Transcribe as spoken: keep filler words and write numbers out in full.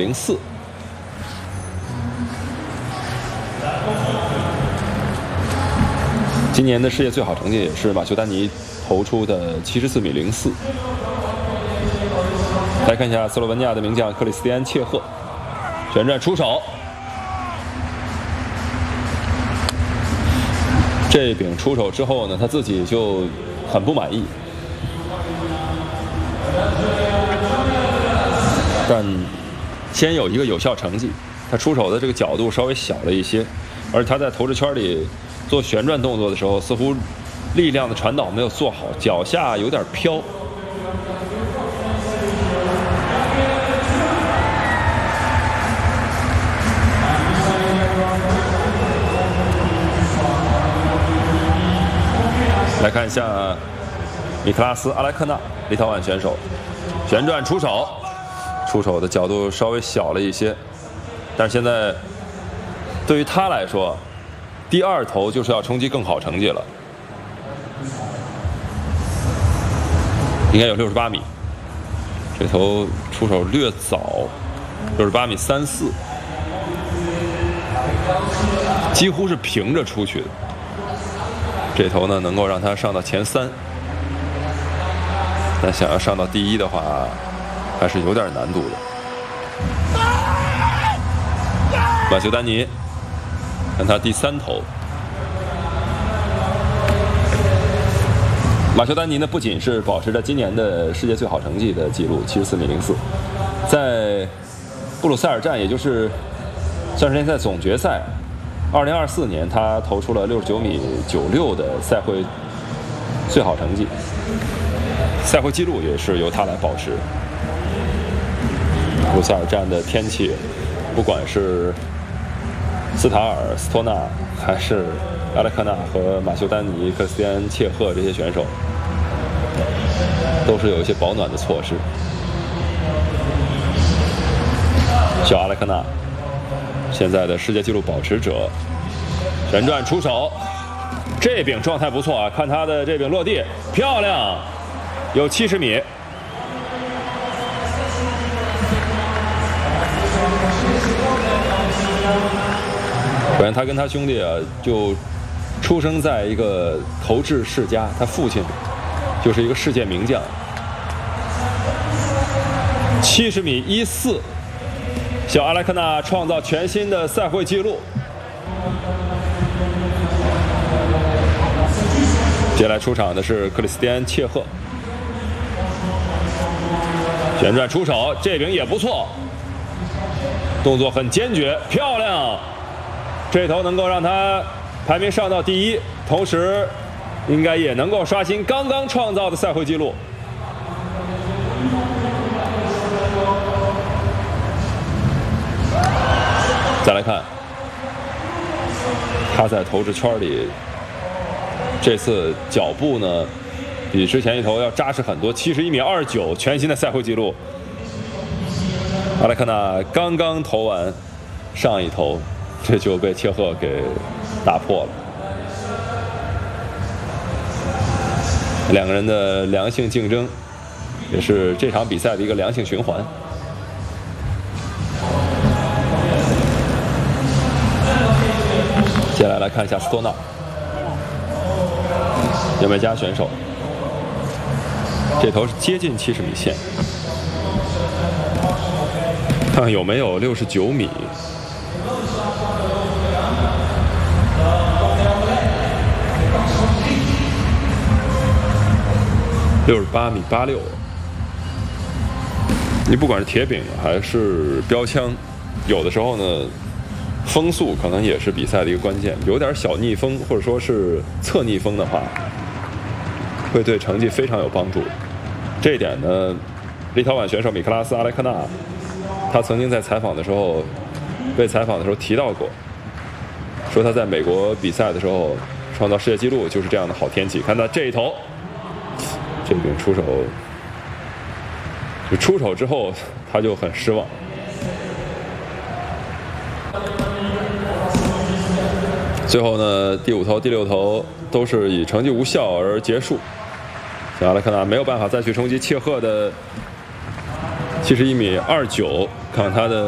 零四。今年的世界最好成绩也是马修丹尼投出的七十四米零四。来看一下斯洛文尼亚的名将克里斯蒂安切赫，旋转出手，这柄出手之后呢，他自己就很不满意，但先有一个有效成绩，他出手的这个角度稍微小了一些，而且他在投掷圈里做旋转动作的时候，似乎力量的传导没有做好，脚下有点飘。来看一下米克拉斯·阿莱克纳，立陶宛选手，旋转出手，出手的角度稍微小了一些，但是现在对于他来说，第二投就是要冲击更好成绩了，应该有六十八米，这投出手略早，六十八米三四，几乎是平着出去的。这头呢，能够让他上到前三，但想要上到第一的话，还是有点难度的。马修丹尼，看他第三投。马修丹尼呢，不仅是保持着今年的世界最好成绩的记录七十四米零四，在布鲁塞尔站，也就是算是联赛总决赛。二零二四年，他投出了六十九米九六的赛会最好成绩，赛会纪录也是由他来保持。布鲁塞尔站的天气，不管是斯塔尔、斯托纳，还是阿莱克纳和马修丹尼、克斯蒂安切赫这些选手，都是有一些保暖的措施。小阿莱克纳，现在的世界纪录保持者，旋转出手，这柄状态不错啊！看他的这柄落地，漂亮，有七十米。首先，他跟他兄弟啊，就出生在一个投掷世家，他父亲就是一个世界名将，七十米一四。小阿莱克纳创造全新的赛会纪录。接下来出场的是克里斯蒂安切赫，旋转出手，这柄也不错，动作很坚决，漂亮。这头能够让他排名上到第一，同时应该也能够刷新刚刚创造的赛会纪录。再来看，他在投掷圈里，这次脚步呢，比之前一头要扎实很多，七十一米二九，全新的赛会纪录。阿莱克纳刚刚投完上一投，这就被切赫给打破了。两个人的良性竞争，也是这场比赛的一个良性循环。接下来来看一下斯托纳，牙买加选手，这头是接近七十米线，看看有没有六十九米。六十八米八六，你不管是铁饼还是标枪，有的时候呢，风速可能也是比赛的一个关键。有点小逆风或者说是侧逆风的话，会对成绩非常有帮助。这一点呢，立陶宛选手米克拉斯·阿莱克纳，他曾经在采访的时候，被采访的时候提到过，说他在美国比赛的时候创造世界纪录就是这样的好天气。看到这一头。这柄出手，就出手之后他就很失望。最后呢，第五投、第六投都是以成绩无效而结束。小阿莱克纳没有办法再去冲击切赫的七十一米二九，看看他的。